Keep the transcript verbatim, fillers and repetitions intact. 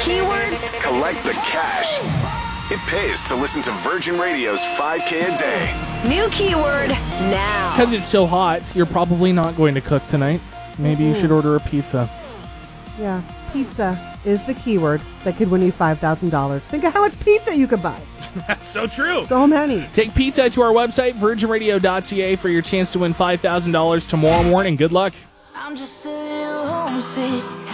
keywords, collect the cash. It pays to listen to Virgin Radio's five K a day. New keyword now. Because it's so hot, you're probably not going to cook tonight. Maybe mm-hmm. you should order a pizza. Yeah, pizza is the keyword that could win you five thousand dollars. Think of how much pizza you could buy. That's so true. So many. Take pizza to our website, virgin radio dot c a, for your chance to win five thousand dollars tomorrow morning. Good luck. I'm just a little homesick.